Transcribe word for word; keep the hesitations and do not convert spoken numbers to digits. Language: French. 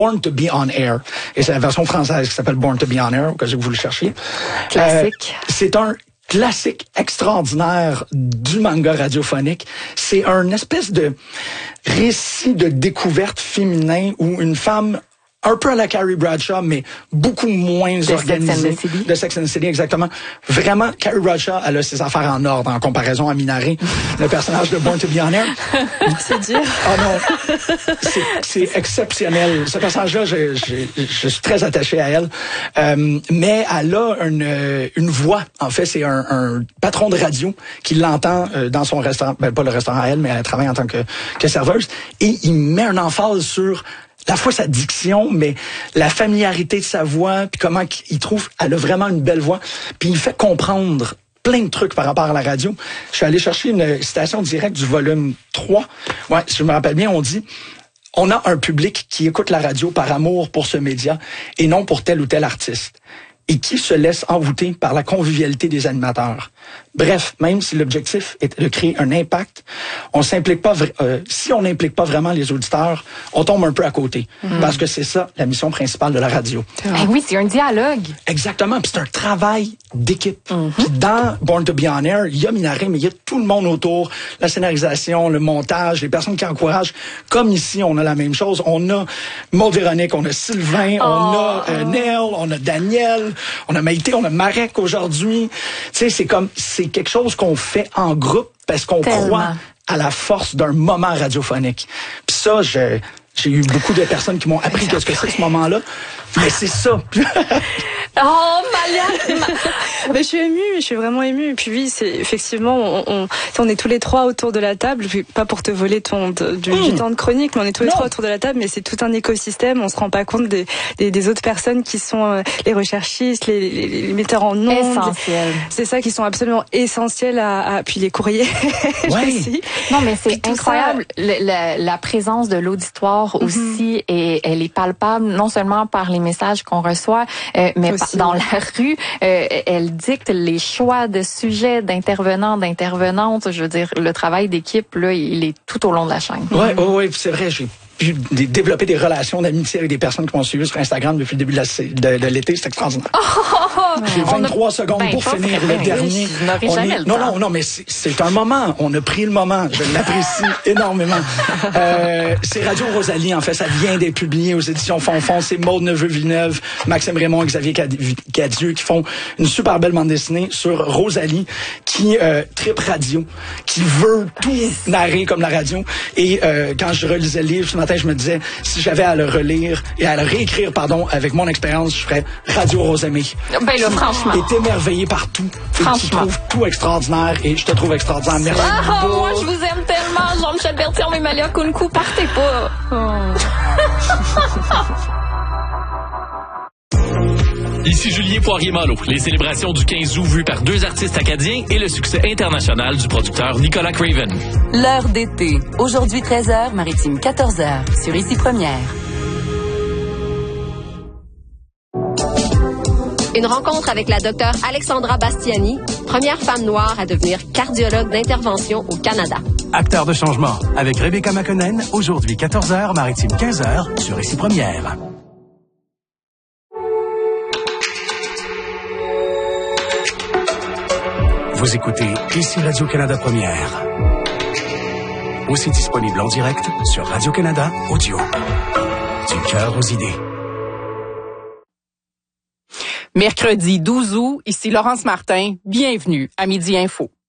Born to be on air. Et c'est la version française qui s'appelle Born to be on air, au cas où vous le cherchiez. Classique. Euh, c'est un classique extraordinaire du manga radiophonique. C'est un espèce de récit de découverte féminin où une femme un peu à la Carrie Bradshaw, mais beaucoup moins de organisée. Sex and the City. De Sex and the City, exactement. Vraiment, Carrie Bradshaw, elle a ses affaires en ordre en comparaison à Minari, le personnage de Born to be on Air. C'est dur. Ah non, c'est, c'est exceptionnel. Ce personnage-là, je, je, je suis très attaché à elle. Euh, mais elle a une, une voix. En fait, c'est un, un patron de radio qui l'entend dans son restaurant. Ben, pas le restaurant à elle, mais elle travaille en tant que, que serveuse. Et il met un emphase sur la fois sa diction, mais la familiarité de sa voix, puis comment il trouve, elle a vraiment une belle voix, puis il fait comprendre plein de trucs par rapport à la radio. Je suis allé chercher une citation directe du volume trois. Ouais, si je me rappelle bien, on dit « On a un public qui écoute la radio par amour pour ce média et non pour tel ou tel artiste. » et qui se laisse envoûter par la convivialité des animateurs. Bref, même si l'objectif est de créer un impact, on s'implique pas, euh, si on n'implique pas vraiment les auditeurs, on tombe un peu à côté. Mm-hmm. Parce que c'est ça, la mission principale de la radio. Eh oui, c'est un dialogue. Exactement, puis c'est un travail d'équipe. Mm-hmm. Puis dans Born to be on Air, il y a Minari, mais il y a tout le monde autour, la scénarisation, le montage, les personnes qui encouragent. Comme ici, on a la même chose. On a Maud Véronique, on a Sylvain, oh. on a euh, Neil, on a Daniel, on a Maïté, on a Marek aujourd'hui. Tu sais, c'est comme, c'est quelque chose qu'on fait en groupe parce qu'on Tellement. croit à la force d'un moment radiophonique. Puis ça, je, j'ai eu beaucoup de personnes qui m'ont appris qu'est-ce que c'est ce moment-là. Mais c'est ça. Oh, Malia! Mais je suis émue, je suis vraiment émue. Et puis oui, c'est effectivement, on, on, on est tous les trois autour de la table. Pas pour te voler ton de, du, mmh. du temps de chronique, mais on est tous les non. trois autour de la table. Mais c'est tout un écosystème. On se rend pas compte des, des, des autres personnes qui sont euh, les recherchistes, les, les, les metteurs en ondes. Essentiels. C'est ça qui sont absolument essentiels à, à puis les courriers. Ouais. aussi. Non, mais c'est incroyable. Ça... Le, la, la présence de l'auditoire mmh. aussi, et elle est palpable non seulement par les messages qu'on reçoit, euh, mais aussi, dans ouais. la rue, euh, elle dicte les choix de sujets, d'intervenants, d'intervenantes. Je veux dire, le travail d'équipe, là, il est tout au long de la chaîne. Oui, oui, oui, c'est vrai. J'ai pu développer des relations d'amitié avec des personnes qui m'ont suivi sur Instagram depuis le début de, la, de, de l'été. C'est extraordinaire. Oh, oh, oh, J'ai vingt-trois a... secondes ben, pour finir le ben, dernier. Oui, on jamais est... le non, temps. non, non, mais c'est, c'est un moment. On a pris le moment. Je l'apprécie énormément. Euh, c'est Radio Rosalie, en fait. Ça vient d'être publié aux éditions Fonfon. C'est Maude Neveu-Villeneuve, Maxime Raymond, Xavier Cadieux qui font une super belle bande dessinée sur Rosalie qui euh, tripe radio, qui veut tout narrer comme la radio. Et euh, quand je relisais le livre ce matin, je me disais, si j'avais à le relire et à le réécrire, pardon, avec mon expérience, je ferais Radio Rosemée. Ben là, franchement. Est émerveillé par tout. Franchement. Tu trouves tout extraordinaire et je te trouve extraordinaire. Merci. Ah, oh, moi, je vous aime tellement. Jean-Michel Berthiaume mais Malia Kunku, partez pas. Oh. Ici Julien Poirier-Malo. Les célébrations du quinze août vues par deux artistes acadiens et le succès international du producteur Nicolas Craven. L'heure d'été. Aujourd'hui treize heures, maritime quatorze heures. Sur Ici Première. Une rencontre avec la docteure Alexandra Bastiani, première femme noire à devenir cardiologue d'intervention au Canada. Acteur de changement avec Rebecca McConnell. Aujourd'hui quatorze heures, maritime quinze heures. Sur Ici Première. Vous écoutez Ici Radio-Canada Première. Aussi disponible en direct sur Radio-Canada Audio. Du cœur aux idées. Mercredi douze août, ici Laurence Martin. Bienvenue à Midi Info.